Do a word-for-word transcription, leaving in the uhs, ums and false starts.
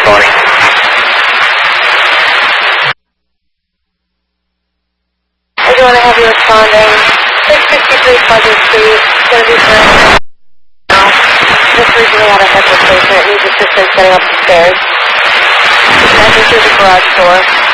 morning. I do want to have you responding. six sixty-three Pleasant Street. It's going to be for now. Just recently had a hip replacement. Needs assistance getting up the stairs. That's into the garage door.